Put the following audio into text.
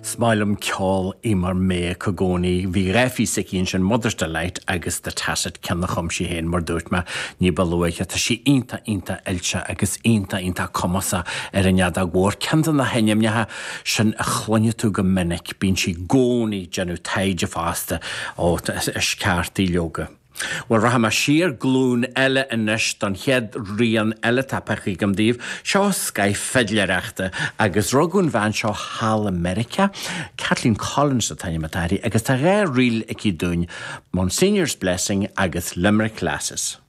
Smailm ceol imar mé cogóní hí réfi sa cín sin mudarsta leit agus de tasad cena chum si héin mar dúirt me ní balúiche tá si ínta eilte agus ínta comasa an nead a ghór cean na henim nethe sin a chlunne tú go minic bín si gcónaí genú taide fásta ó sceartaí leoga. Well rahama sheer glún elle inis don head rian elle tapachi gymdíf, seo sky fedlereachta agus rogun van seo Hall America, Kathleen Collins a tanya matari agus ta ré ril iki dún Monsignor's Blessing agus Limerick Classes.